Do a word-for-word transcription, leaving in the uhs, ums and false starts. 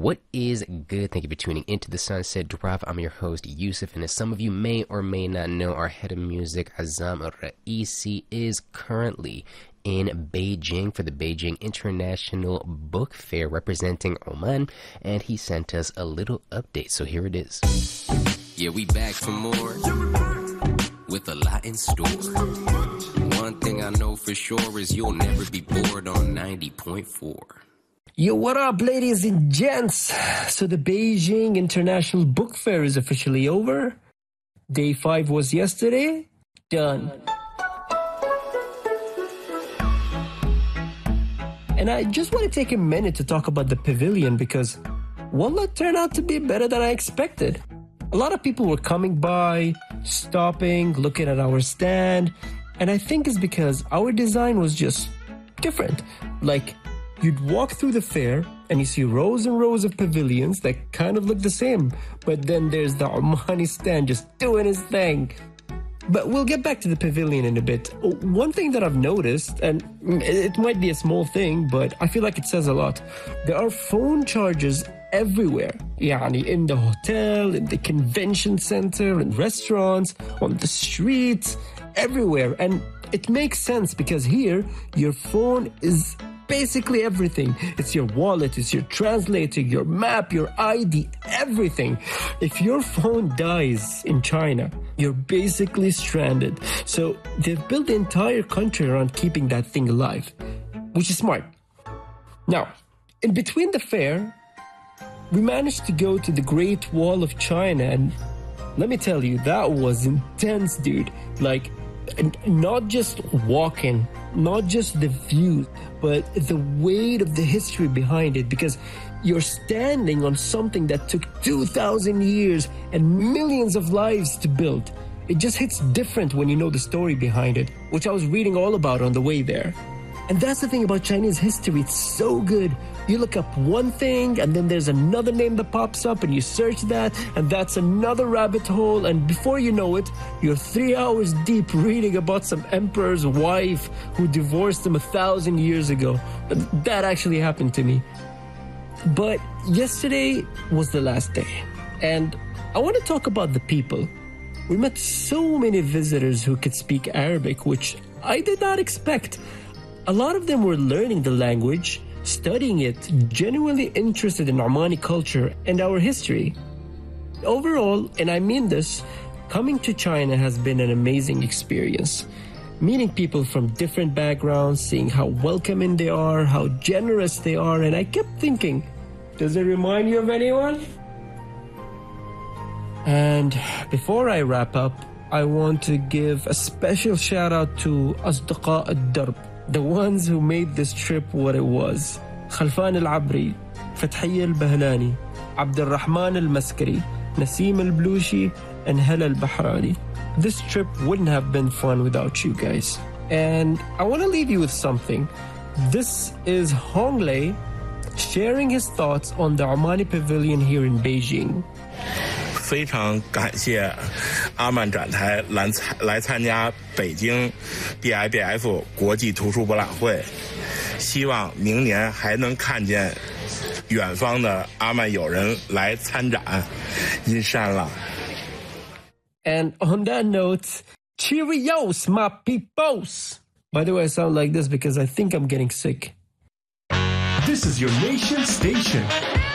What is good? Thank you for tuning into the Sunset Drive. I'm your host, Yusuf, and as some of you may or may not know, our head of music, Azam Al-Raisi, is currently in Beijing for the Beijing International Book Fair representing Oman, and he sent us a little update, so here it is. Yeah, we back for more with a lot in store. One thing I know for sure is you'll never be bored on ninety point four. Yo, what up, ladies and gents? So the Beijing International Book Fair is officially over. Day five was yesterday. Done. And I just want to take a minute to talk about the pavilion because wallah turned out to be better than I expected. A lot of people were coming by, stopping, looking at our stand, and I think it's because our design was just different. Like, you'd walk through the fair and you see rows and rows of pavilions that kind of look the same, but then there's the Omani stand just doing his thing. But we'll get back to the pavilion in a bit. One thing that I've noticed, and it might be a small thing, but I feel like it says a lot. There are phone chargers everywhere. Yani in the hotel, in the convention center, in restaurants, on the streets, everywhere. And it makes sense because here, your phone is basically everything. It's your wallet, it's your translator, your map, your I D, everything. If your phone dies in China, you're basically stranded. So they've built the entire country around keeping that thing alive, which is smart. Now, in between the fair, we managed to go to the Great Wall of China, and let me tell you, that was intense, dude. Like, not just walking, not just the view, but the weight of the history behind it, because you're standing on something that took two thousand years and millions of lives to build. It just hits different when you know the story behind it, which I was reading all about on the way there. And that's the thing about Chinese history, it's so good. You look up one thing and then there's another name that pops up and you search that and that's another rabbit hole, and before you know it, you're three hours deep reading about some emperor's wife who divorced him a thousand years ago. That actually happened to me. But yesterday was the last day, and I want to talk about the people. We met so many visitors who could speak Arabic, which I did not expect. A lot of them were learning the language, studying it, genuinely interested in Omani culture and our history. Overall, and I mean this, coming to China has been an amazing experience. Meeting people from different backgrounds, seeing how welcoming they are, how generous they are, and I kept thinking, does it remind you of anyone? And before I wrap up, I want to give a special shout out to Asdaqa Ad-Darb, the ones who made this trip what it was. Khalfan Al-Abri, Fathiya Al-Bahlani, Abd Al-Rahman Al-Maskari, Nasim Al-Blushi, and Hala Al-Bahrani. This trip wouldn't have been fun without you guys. And I want to leave you with something. This is Hong Lei sharing his thoughts on the Omani Pavilion here in Beijing. 非常感谢阿曼展台来来参加北京 B I B F 国际图书博览会，希望明年还能看见远方的阿曼友人来参展，inshallah。 And on that note, cheerios, my peoples! By the way, I sound like this because I think I'm getting sick. This is your nation station.